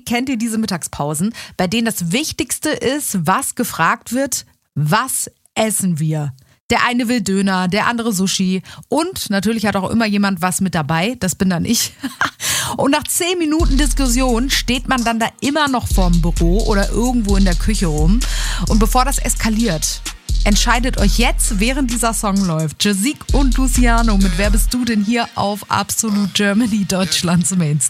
kennt ihr diese Mittagspausen, bei denen das Wichtigste ist, was gefragt wird, was essen wir? Der eine will Döner, der andere Sushi und natürlich hat auch immer jemand was mit dabei, das bin dann ich. Und nach 10 Minuten Diskussion steht man dann da immer noch vorm Büro oder irgendwo in der Küche rum. Und bevor das eskaliert, entscheidet euch jetzt, während dieser Song läuft, Jazik und Luciano mit Wer bist du denn hier auf Absolut Germany, Deutschlands Mainstream.